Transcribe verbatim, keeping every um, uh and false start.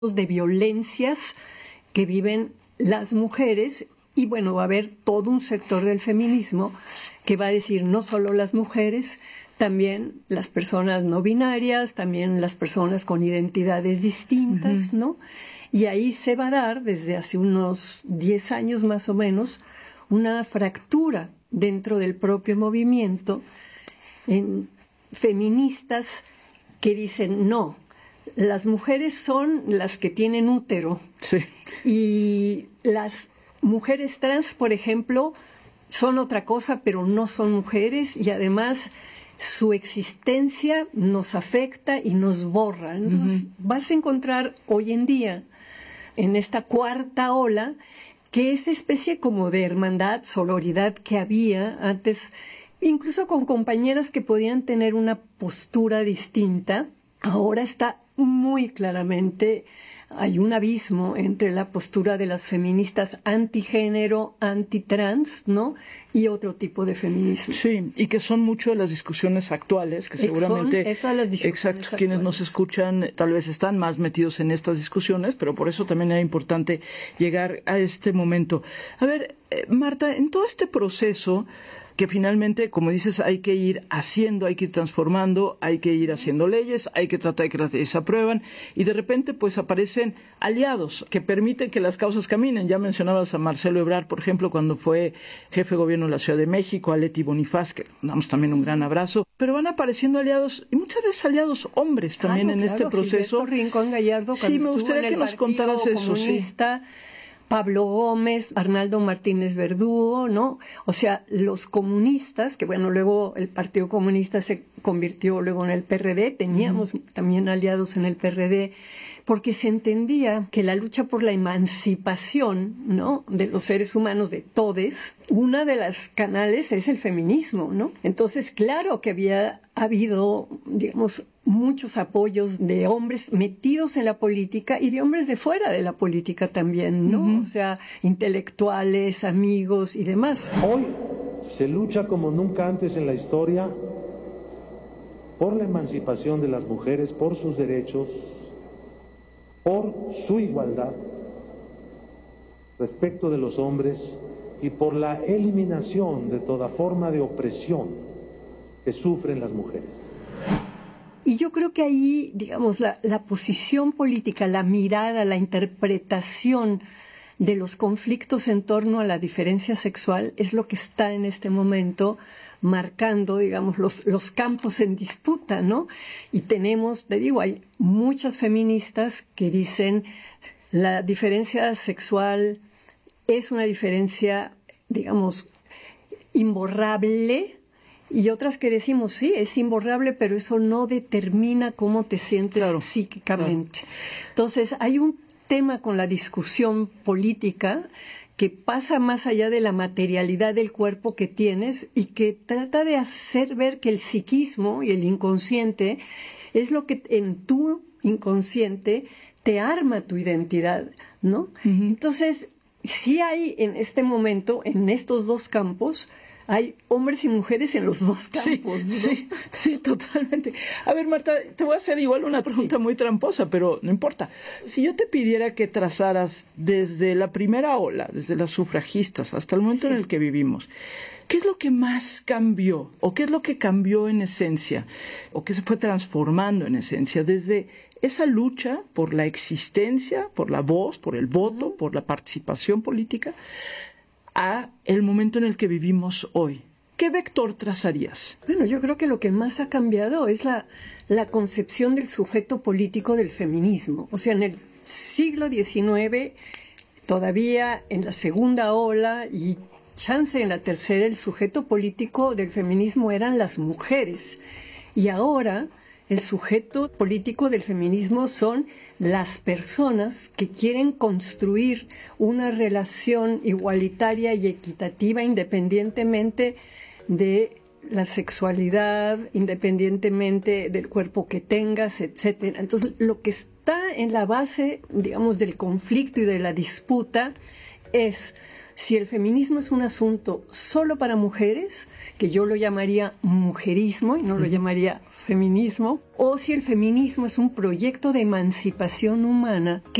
de violencias que viven las mujeres. Y bueno, va a haber todo un sector del feminismo que va a decir no solo las mujeres, también las personas no binarias, también las personas con identidades distintas, uh-huh. ¿no? Y ahí se va a dar, desde hace unos diez años más o menos, una fractura dentro del propio movimiento en feministas que dicen no, las mujeres son las que tienen útero. Sí. Y las mujeres trans, por ejemplo, son otra cosa, pero no son mujeres, y además su existencia nos afecta y nos borra. Entonces, uh-huh. vas a encontrar hoy en día, en esta cuarta ola, que esa especie como de hermandad, sororidad que había antes, incluso con compañeras que podían tener una postura distinta, ahora está muy claramente. Hay un abismo entre la postura de las feministas antigénero, antitrans, ¿no? Y otro tipo de feminismo. Sí, y que son mucho de las discusiones actuales, que seguramente... Son esas las discusiones Exacto, actuales. Quienes nos escuchan tal vez están más metidos en estas discusiones, pero por eso también era importante llegar a este momento. A ver, eh, Marta, en todo este proceso que finalmente, como dices, hay que ir haciendo, hay que ir transformando, hay que ir haciendo leyes, hay que tratar de que las leyes se aprueban, y de repente pues aparecen aliados que permiten que las causas caminen. Ya mencionabas a Marcelo Ebrard, por ejemplo, cuando fue jefe de gobierno de la Ciudad de México, a Leti Bonifaz, que damos también un gran abrazo, pero van apareciendo aliados, y muchas veces aliados hombres también claro, en claro, este proceso. Gilberto Rincón Gallardo, cuando sí, me gustaría que nos contaras eso, sí. Pablo Gómez, Arnaldo Martínez Verdugo, ¿no? O sea, los comunistas, que bueno, luego el Partido Comunista se convirtió luego en el P R D, teníamos uh-huh. también aliados en el P R D, porque se entendía que la lucha por la emancipación, ¿no?, de los seres humanos, de todes, una de las canales es el feminismo, ¿no? Entonces, claro que había habido, digamos, muchos apoyos de hombres metidos en la política y de hombres de fuera de la política también, ¿no? Uh-huh. O sea, intelectuales, amigos y demás. Hoy se lucha como nunca antes en la historia por la emancipación de las mujeres, por sus derechos, por su igualdad respecto de los hombres y por la eliminación de toda forma de opresión que sufren las mujeres. Y yo creo que ahí, digamos, la, la posición política, la mirada, la interpretación de los conflictos en torno a la diferencia sexual es lo que está en este momento marcando, digamos, los, los campos en disputa, ¿no? Y tenemos, te digo, hay muchas feministas que dicen la diferencia sexual es una diferencia, digamos, imborrable, y otras que decimos, sí, es imborrable, pero eso no determina cómo te sientes claro, psíquicamente. Claro. Entonces, hay un tema con la discusión política que pasa más allá de la materialidad del cuerpo que tienes y que trata de hacer ver que el psiquismo y el inconsciente es lo que en tu inconsciente te arma tu identidad, ¿no? Uh-huh. Entonces, sí hay en este momento, en estos dos campos, hay hombres y mujeres en los dos campos. Sí, ¿no? sí, sí, totalmente. A ver, Marta, te voy a hacer igual una pregunta sí. muy tramposa, pero no importa. Si yo te pidiera que trazaras desde la primera ola, desde las sufragistas, hasta el momento sí. en el que vivimos, ¿qué es lo que más cambió? ¿O qué es lo que cambió en esencia? ¿O qué se fue transformando en esencia desde esa lucha por la existencia, por la voz, por el voto, uh-huh. por la participación política, a el momento en el que vivimos hoy? ¿Qué vector trazarías? Bueno, yo creo que lo que más ha cambiado es la, la concepción del sujeto político del feminismo. O sea, en el siglo diecinueve, todavía en la segunda ola y chance en la tercera, el sujeto político del feminismo eran las mujeres. Y ahora el sujeto político del feminismo son las personas que quieren construir una relación igualitaria y equitativa independientemente de la sexualidad, independientemente del cuerpo que tengas, etcétera. Entonces, lo que está en la base, digamos, del conflicto y de la disputa es si el feminismo es un asunto solo para mujeres, que yo lo llamaría mujerismo y no lo llamaría feminismo, o si el feminismo es un proyecto de emancipación humana